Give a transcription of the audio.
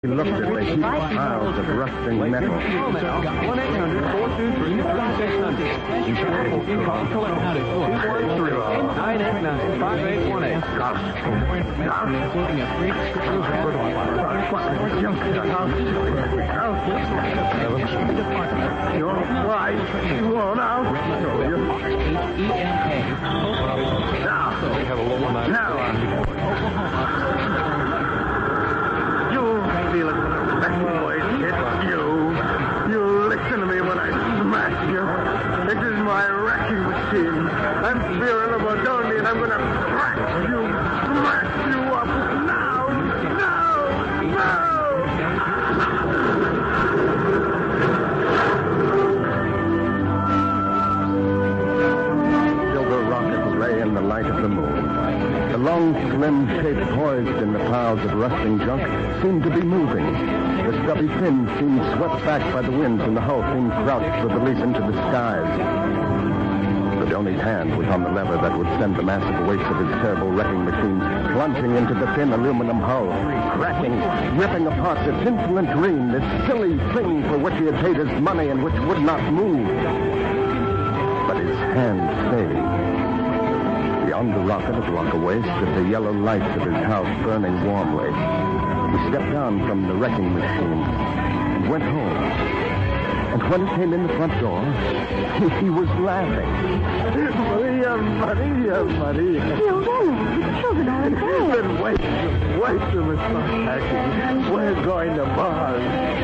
He looked at the heaped piles of rusting metal. 1-800-423-3600. You can call collect 213-989-5818. Including a free You're right. You won't out. Now. Feel it when a wrecking voice hits you. You listen to me when I smash you. This is my wrecking machine. I'm fearing of Odoni, and I'm going to crack you, smash you up now. Silver rockets lay in the light of the moon. The long, slim shape poised in the piles of rusting junk seemed to be moving. The stubby fins seemed swept back by the winds, and the hull seemed crouched with the release into the skies. Odoni's hand was on the lever that would send the massive weights of his terrible wrecking machines plunging into the thin aluminum hull, cracking, ripping apart this insolent dream, this silly thing for which he had paid his money and which would not move. But his hand stayed. Beyond the rocket, a block away, stood the yellow lights of his house burning warmly. He stepped down from the wrecking machine and went home. And when he came in the front door, he was laughing. Maria. You're well. The children are in bed. Wait till it's not packing. We're going to Mars.